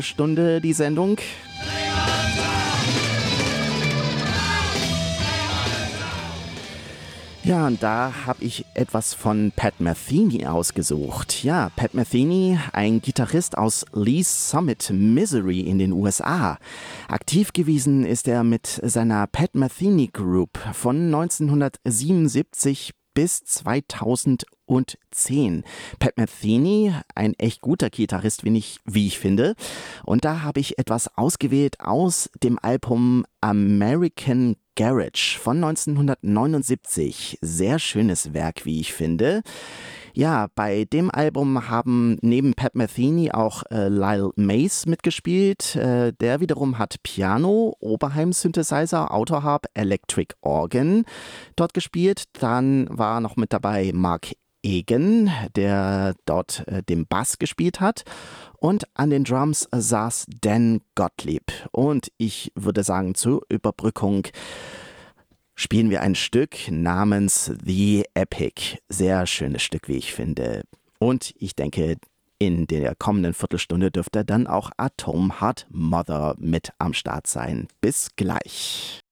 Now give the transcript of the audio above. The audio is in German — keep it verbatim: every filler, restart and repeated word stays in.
Stunde die Sendung. Ja, und da habe ich etwas von Pat Metheny ausgesucht. Ja, Pat Metheny, ein Gitarrist aus Lee's Summit, Missouri in den U S A. Aktiv gewesen ist er mit seiner Pat Metheny Group von neunzehnhundertsiebenundsiebzig bis zweitausendzehn. Pat Metheny, ein echt guter Gitarrist, wie ich, wie ich finde. Und da habe ich etwas ausgewählt aus dem Album American Garage von neunzehnhundertneunundsiebzig. Sehr schönes Werk, wie ich finde. Ja, bei dem Album haben neben Pat Metheny auch äh, Lyle Mays mitgespielt. Äh, der wiederum hat Piano, Oberheim-Synthesizer, Autoharp, Electric Organ dort gespielt. Dann war noch mit dabei Mark Egan, der dort äh, den Bass gespielt hat. Und an den Drums saß Dan Gottlieb. Und ich würde sagen, zur Überbrückung spielen wir ein Stück namens The Epic. Sehr schönes Stück, wie ich finde. Und ich denke, in der kommenden Viertelstunde dürfte dann auch Atom Heart Mother mit am Start sein. Bis gleich.